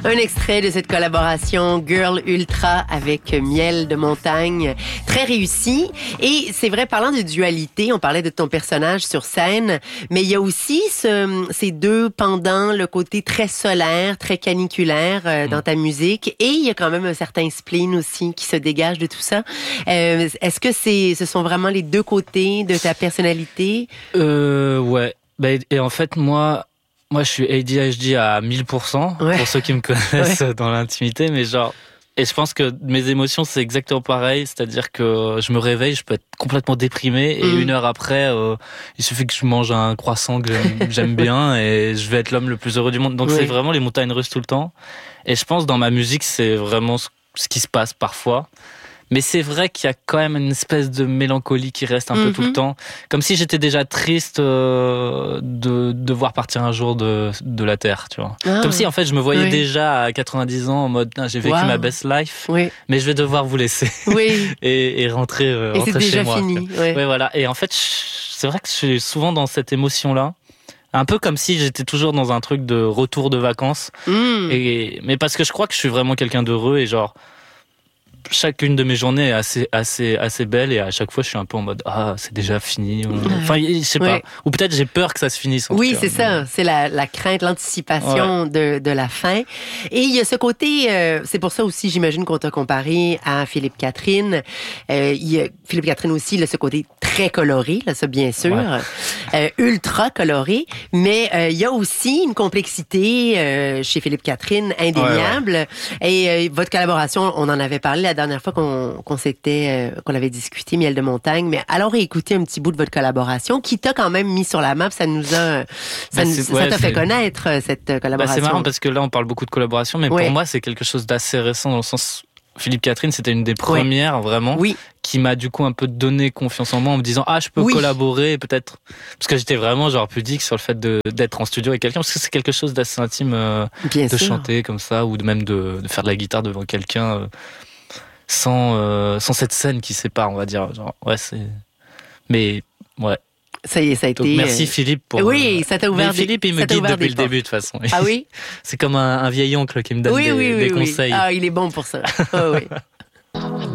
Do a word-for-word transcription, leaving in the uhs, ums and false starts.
Un extrait de cette collaboration Girl Ultra avec Miel de Montagne, très réussi. Et c'est vrai, parlant de dualité, on parlait de ton personnage sur scène, mais il y a aussi ce, ces deux pendants, le côté très solaire, très caniculaire euh, dans ta musique, et il y a quand même un certain spleen aussi qui se dégage de tout ça. Euh, est-ce que c'est, ce sont vraiment les deux côtés de ta personnalité? Euh, ouais. Ben, et en fait, moi, moi, je suis A D H D à mille pour cent, ouais. Pour ceux qui me connaissent ouais. Dans l'intimité, mais genre, et je pense que mes émotions, c'est exactement pareil, c'est-à-dire que je me réveille, je peux être complètement déprimé, et mmh. une heure après, euh, il suffit que je mange un croissant que j'aime, j'aime bien, et je vais être l'homme le plus heureux du monde. Donc oui. C'est vraiment les montagnes russes tout le temps. Et je pense, dans ma musique, c'est vraiment ce qui se passe parfois. Mais c'est vrai qu'il y a quand même une espèce de mélancolie qui reste un mm-hmm. peu tout le temps. Comme si j'étais déjà triste euh, de devoir partir un jour de, de la Terre, tu vois. Ah, Comme oui. si, en fait, je me voyais oui. déjà à quatre-vingt-dix ans en mode, j'ai vécu wow. ma best life, oui. mais je vais devoir vous laisser. Oui. et, et rentrer, euh, et rentrer c'est chez déjà moi. Fini. Ouais. Ouais, voilà. Et en fait, c'est vrai que je suis souvent dans cette émotion-là. Un peu comme si j'étais toujours dans un truc de retour de vacances. Mm. Et, mais parce que je crois que je suis vraiment quelqu'un d'heureux et genre, chacune de mes journées est assez, assez, assez belle et à chaque fois je suis un peu en mode ah c'est déjà fini. Enfin je sais pas. Oui. Ou peut-être j'ai peur que ça se finisse. En oui tout cas. C'est ça, c'est la, la crainte, l'anticipation ouais. de, de la fin. Et il y a ce côté, euh, c'est pour ça aussi j'imagine qu'on t'a comparé à Philippe Catherine. Euh, il y a, Philippe Catherine aussi, il a ce côté très coloré, là, ça bien sûr, ouais. euh, ultra coloré, mais euh, il y a aussi une complexité euh, chez Philippe Catherine indéniable. Ouais, ouais. Et euh, votre collaboration, on en avait parlé la dernière fois qu'on, qu'on s'était, euh, qu'on avait discuté, Miel de Montagne, mais alors écoutez un petit bout de votre collaboration qui t'a quand même mis sur la map, ça nous a, ça, bah nous, ça ouais, t'a fait connaître cette collaboration. Bah c'est marrant parce que là on parle beaucoup de collaboration, mais ouais. pour moi c'est quelque chose d'assez récent dans le sens, Philippe Catherine c'était une des premières ouais. vraiment, oui. qui m'a du coup un peu donné confiance en moi en me disant ah je peux oui. collaborer peut-être, parce que j'étais vraiment genre pudique sur le fait de, d'être en studio avec quelqu'un, parce que c'est quelque chose d'assez intime euh, de sûr. chanter comme ça, ou de même de, de faire de la guitare devant quelqu'un euh, sans euh, sans cette scène qui sépare, on va dire. Genre, ouais, c'est. Mais ouais. Ça y est, ça a été. Donc, merci Philippe pour. Oui, ça t'a ouvert. Mais Philippe, il me guide depuis le début de toute façon. Ah oui. C'est comme un, un vieil oncle qui me donne oui, des, oui, oui, des oui. conseils. Ah, il est bon pour ça. Oh, oui.